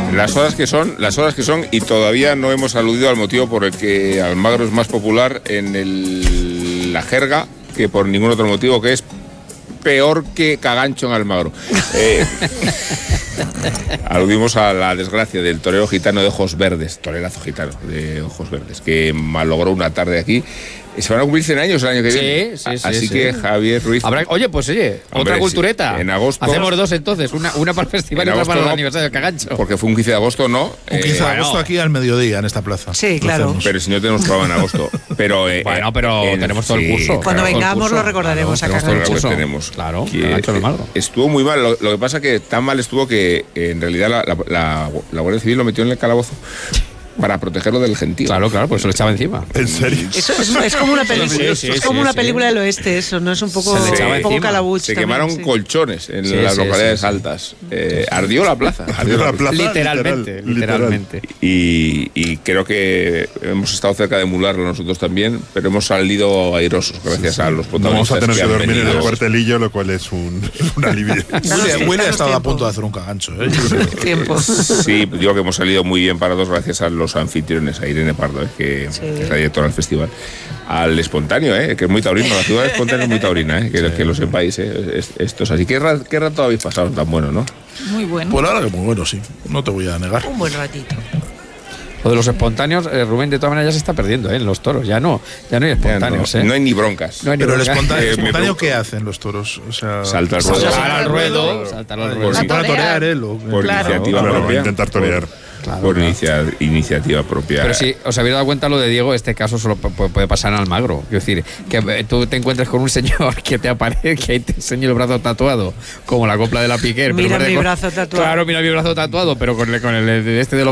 Las horas que son, y todavía no hemos aludido al motivo por el que Almagro es más popular en la jerga que por ningún otro motivo, que es peor que Cagancho en Almagro. Aludimos a la desgracia del torero gitano de ojos verdes, torerazo gitano de ojos verdes, que malogró una tarde aquí. Se van a cumplir 100 años el año que viene. Sí. Así que Javier Ruiz... Oye, otra cultureta. En agosto... Hacemos dos entonces, una para el festival y otra para el aniversario del Cagancho. Porque fue un 15 de agosto, ¿no? Un 15 de agosto aquí al mediodía, en esta plaza. Sí, claro. Pero si no tenemos programa en agosto. Pero, tenemos todo el curso. Cuando vengamos lo recordaremos a Cagancho. Claro, Cagancho del Magro. Estuvo muy mal. Lo que pasa que tan mal estuvo que en realidad la Guardia Civil lo metió en el calabozo para protegerlo del gentío. Claro, pues se lo echaba encima. ¿En serio? Eso es como una película. Es como una película del oeste, eso, ¿no? Es un poco calabuch. Se quemaron colchones en las localidades altas. Ardió la plaza. Literalmente. Y creo que hemos estado cerca de emularlo nosotros también, pero hemos salido airosos gracias a los protagonistas. Vamos a tener que dormir en el cuartelillo, lo cual es un alivio. Willy ha estado a punto de hacer un Cagancho. Tiempo. Sí, digo que hemos salido muy bien parados gracias a los anfitriones, a Irene Pardo, que es la directora del festival, al Espontáneo, que es muy taurino, la ciudad de Espontáneo es muy taurina, que lo sepáis, esto es así. ¿Qué rato habéis pasado tan bueno, no? Muy bueno. Pues la verdad que muy bueno, sí, no te voy a negar. Un buen ratito. Lo de los espontáneos, Rubén, de todas maneras ya se está perdiendo, en los toros, ya no hay espontáneos. No hay ni broncas. Pero el espontáneo, ¿qué hacen los toros? O sea, saltar al ruedo. Para torear, por iniciativa propia. Intentar torear. Por iniciativa propia. Pero si os habéis dado cuenta lo de Diego, este caso solo puede pasar en Almagro. Quiero decir, que tú te encuentres con un señor que te aparece, que ahí te enseña el brazo tatuado, como la copla de la Piquer. Mira mi brazo tatuado. Claro, mira mi brazo tatuado, pero con el este de los